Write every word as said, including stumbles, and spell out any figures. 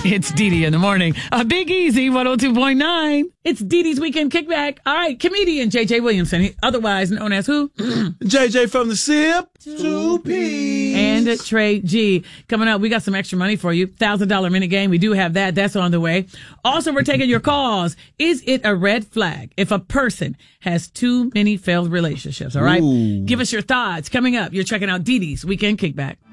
It's Dee Dee in the morning. A Big Easy one oh two point nine. It's Dee Dee's Weekend Kickback. All right, comedian J J Williamson, otherwise known as who? J J from the Sip. Two P's. And Trey G. Coming up, we got some extra money for you. one thousand dollars minute game. We do have that. That's on the way. Also, we're taking your calls. Is it a red flag if a person has too many failed relationships? All right? Ooh. Give us your thoughts. Coming up, you're checking out Dee Dee's Weekend Kickback.